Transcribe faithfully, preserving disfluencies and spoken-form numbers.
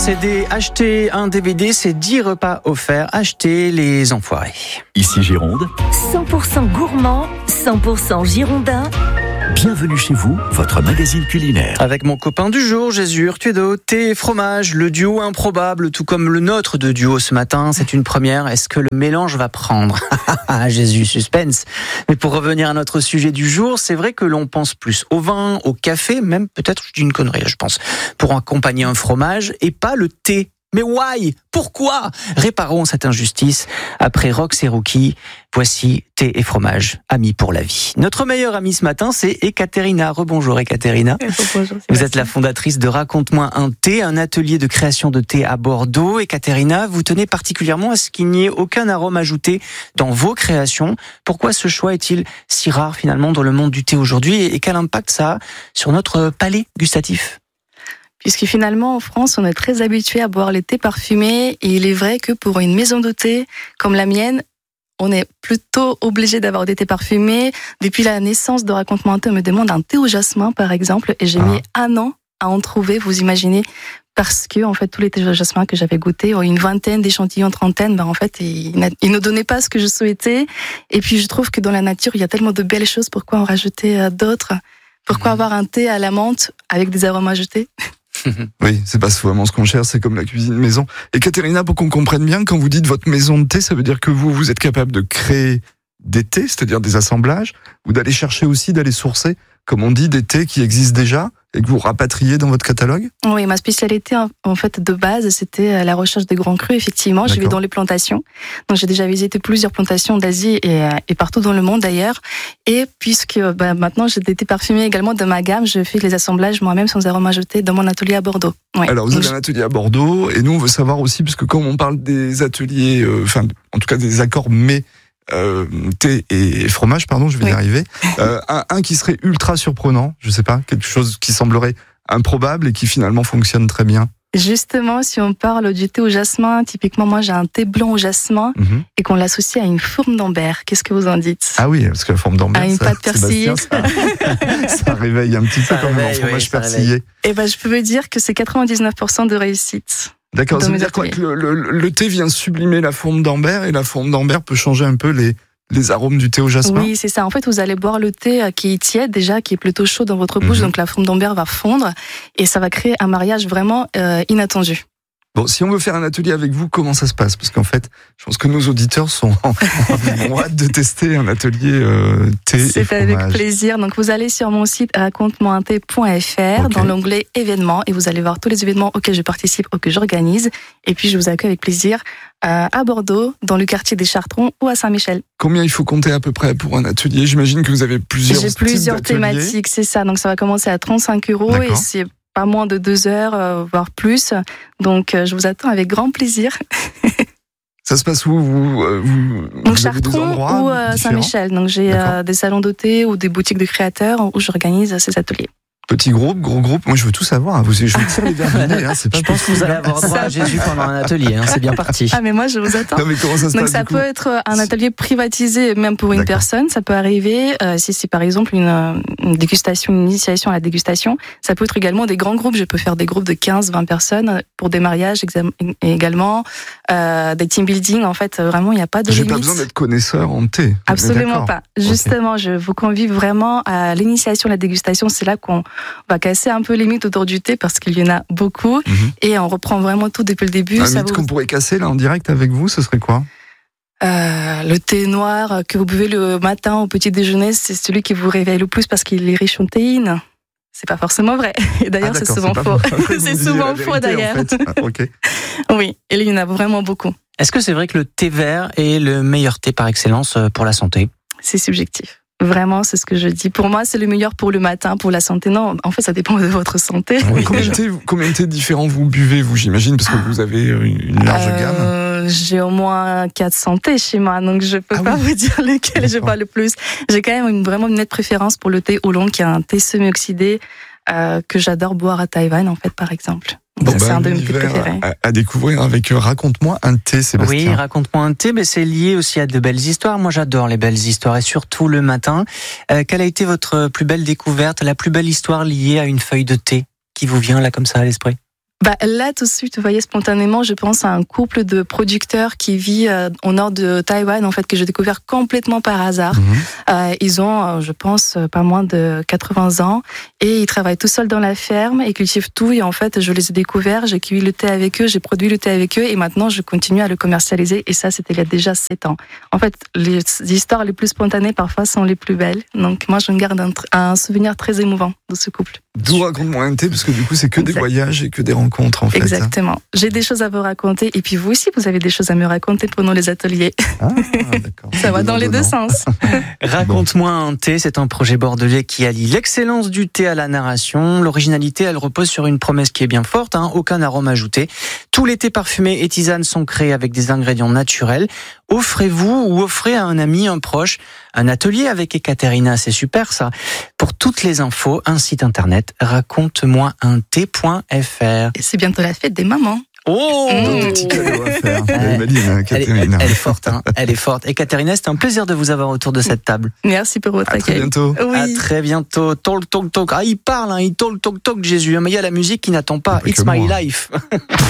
C D, acheter un D V D, c'est dix repas offerts. Achetez les enfoirés. Ici Gironde. cent pour cent gourmand, cent pour cent girondin. Bienvenue chez vous, votre magazine culinaire. Avec mon copain du jour, Jésus Hurtuedo, thé et fromage, le duo improbable, tout comme le nôtre de duo ce matin. C'est une première. Est-ce que le mélange va prendre? Jésus, suspense. Mais pour revenir à notre sujet du jour, c'est vrai que l'on pense plus au vin, au café, même peut-être, je dis une connerie là, je pense, pour accompagner un fromage et pas le thé. Mais why? Pourquoi? Réparons cette injustice. Après Rox et Rookie, voici thé et fromage, amis pour la vie. Notre meilleure amie ce matin, c'est Ekaterina. Rebonjour Ekaterina. Bonjour, vous êtes la fondatrice de Raconte-moi un thé, un atelier de création de thé à Bordeaux. Ekaterina, vous tenez particulièrement à ce qu'il n'y ait aucun arôme ajouté dans vos créations. Pourquoi ce choix est-il si rare finalement dans le monde du thé aujourd'hui et quel impact ça a sur notre palais gustatif? Puisque finalement, en France, on est très habitué à boire les thés parfumés. Et il est vrai que pour une maison de thé comme la mienne, on est plutôt obligé d'avoir des thés parfumés. Depuis la naissance de Raconte-moi un thé, on me demande un thé au jasmin, par exemple. Et j'ai ah. mis un an à en trouver, vous imaginez. Parce que, en fait, tous les thés au jasmin que j'avais goûtés, une vingtaine d'échantillons, trentaine, ben, en fait, ils, ils ne donnaient pas ce que je souhaitais. Et puis, je trouve que dans la nature, il y a tellement de belles choses. Pourquoi en rajouter d'autres? Pourquoi mmh. avoir un thé à la menthe avec des arômes ajoutés? Oui, c'est pas vraiment ce qu'on cherche, c'est comme la cuisine maison. Et Katerina, pour qu'on comprenne bien, quand vous dites votre maison de thé, ça veut dire que vous, vous êtes capable de créer des thés, c'est-à-dire des assemblages, ou d'aller chercher aussi, d'aller sourcer, comme on dit, des thés qui existent déjà et que vous rapatriez dans votre catalogue? Oui, ma spécialité en fait de base, c'était la recherche des grands crus. Effectivement, je vais dans les plantations. Donc j'ai déjà visité plusieurs plantations d'Asie et, et partout dans le monde d'ailleurs. Et puisque bah, maintenant j'ai des thés parfumés également de ma gamme, je fais les assemblages moi-même sans arôme ajouté dans mon atelier à Bordeaux. Ouais. Alors vous Donc, avez je... un atelier à Bordeaux et nous on veut savoir aussi, parce que quand on parle des ateliers, enfin euh, en tout cas des accords mais Euh, thé et fromage, pardon, je vais oui. y arriver. Euh, un, un qui serait ultra surprenant, je sais pas, quelque chose qui semblerait improbable et qui finalement fonctionne très bien. Justement, si on parle du thé au jasmin, typiquement moi j'ai un thé blanc au jasmin mm-hmm. et qu'on l'associe à une fourme d'ambert. Qu'est-ce que vous en dites? Ah oui, parce que la fourme d'ambert, à une ça, pâte persillée, ça, ça réveille un petit peu ça quand réveille, même en fromage oui, persillé. Et ben je peux vous dire que c'est quatre-vingt-dix-neuf pour cent de réussite. D'accord, ça veut dire quoi, que le, le, le thé vient sublimer la fourme d'ambert et la fourme d'ambert peut changer un peu les, les arômes du thé au jasmin? Oui, c'est ça. En fait, vous allez boire le thé qui est tiède déjà, qui est plutôt chaud dans votre bouche, mmh. donc la fourme d'ambert va fondre et ça va créer un mariage vraiment euh, inattendu. Bon, si on veut faire un atelier avec vous, comment ça se passe? Parce qu'en fait, je pense que nos auditeurs sont ont hâte de tester un atelier euh, thé et fromage. C'est avec plaisir. Donc, vous allez sur mon site raconte moi un thé point f r okay. dans l'onglet événements et vous allez voir tous les événements auxquels je participe ou que j'organise. Et puis, je vous accueille avec plaisir euh, à Bordeaux, dans le quartier des Chartrons ou à Saint-Michel. Combien il faut compter à peu près pour un atelier? J'imagine que vous avez plusieurs J'ai plusieurs thématiques, c'est ça. Donc, ça va commencer à trente-cinq euros D'accord. et c'est pas moins de deux heures, euh, voire plus. Donc, euh, je vous attends avec grand plaisir. Ça se passe où vous, euh, vous Donc, vous Chartrons ou euh, Saint-Michel. Donc, j'ai euh, des salons de thé ou des boutiques de créateurs où j'organise ces ateliers. Petit groupe, gros groupe, moi je veux tout savoir. Vous, je vous tire les derniers. Hein, c'est pas je pense que vous allez avoir droit à Jésus pendant un atelier. Hein, c'est bien parti. Ah mais moi je vous attends. Non, mais comment ça se Donc passe, ça peut être un atelier privatisé même pour une D'accord. personne. Ça peut arriver euh, si c'est par exemple une, une dégustation, une initiation à la dégustation. Ça peut être également des grands groupes. Je peux faire des groupes de quinze, vingt personnes pour des mariages et également euh, des team building. En fait, vraiment il n'y a pas de J'ai limite. pas besoin d'être connaisseur en thé. Absolument pas. Justement, okay. je vous convie vraiment à l'initiation, à la dégustation. C'est là qu'on va casser un peu les mythes autour du thé parce qu'il y en a beaucoup mmh. et on reprend vraiment tout depuis le début. Un ça mythe vous... qu'on pourrait casser là en direct avec vous, ce serait quoi? euh, Le thé noir que vous buvez le matin au petit déjeuner, c'est celui qui vous réveille le plus parce qu'il est riche en théine. C'est pas forcément vrai. Et d'ailleurs, ah, c'est souvent c'est faux. c'est souvent vérité, faux d'ailleurs. En fait. ah, okay. Oui, et il y en a vraiment beaucoup. Est-ce que c'est vrai que le thé vert est le meilleur thé par excellence pour la santé? C'est subjectif. Vraiment, c'est ce que je dis. Pour moi, c'est le meilleur pour le matin, pour la santé. Non, en fait, ça dépend de votre santé. Oui, combien, de thé, combien de thé différents vous buvez, vous, j'imagine, parce que vous avez une large euh, gamme? J'ai au moins quatre cents thés chez moi, donc je peux ah pas oui. vous dire lequel D'accord. je bois le plus. J'ai quand même une, vraiment une nette préférence pour le thé oolong, qui est un thé semi-oxydé euh, que j'adore boire à Taïwan, en fait, par exemple. Bon, c'est bah, un de mes thés préférés. À, à découvrir avec euh, Raconte-moi un thé, Sébastien. Oui, Raconte-moi un thé, mais c'est lié aussi à de belles histoires. Moi, j'adore les belles histoires et surtout le matin. Euh, quelle a été votre plus belle découverte, la plus belle histoire liée à une feuille de thé qui vous vient là comme ça à l'esprit? Bah, là, tout de suite, vous voyez, spontanément, je pense à un couple de producteurs qui vit euh, au nord de Taïwan, en fait, que j'ai découvert complètement par hasard. Mhm. Euh, ils ont, euh, je pense, pas moins de quatre-vingts ans et ils travaillent tout seuls dans la ferme et cultivent tout. Et en fait, je les ai découverts, j'ai cueilli le thé avec eux, j'ai produit le thé avec eux et maintenant, je continue à le commercialiser. Et ça, c'était il y a déjà sept ans. En fait, les histoires les plus spontanées, parfois, sont les plus belles. Donc, moi, je me garde un, un souvenir très émouvant de ce couple. D'où raconte-moi un thé, parce que du coup, c'est que Exact. des voyages et que des rencontres, en fait. Exactement. J'ai des choses à vous raconter et puis vous aussi, vous avez des choses à me raconter pendant les ateliers. Ah, d'accord. Ça va dans les deux sens. Raconte-moi un thé, c'est un projet bordelais qui allie l'excellence du thé à la narration. L'originalité, elle repose sur une promesse qui est bien forte, hein, aucun arôme ajouté. Tous les thés parfumés et tisanes sont créés avec des ingrédients naturels. Offrez-vous ou offrez à un ami, un proche, un atelier avec Ekaterina, c'est super ça. Pour toutes les infos, un site internet raconte-moi un thé point f r. Et c'est bientôt la fête des mamans. Oh Donc, des petits cadeaux à faire. Ouais. Elle m'a dit, hein, elle, est, Caterina. elle est forte, hein. Elle est forte. Ekaterina, c'était un plaisir de vous avoir autour de cette table. Merci pour votre À très accueil. bientôt. Oui. À très bientôt. Tolk, tolk, tolk. Ah, il parle, hein, il tolk, tolk, tolk, Jésus. Mais il y a la musique qui n'attend pas. Pas It's que my moi. life.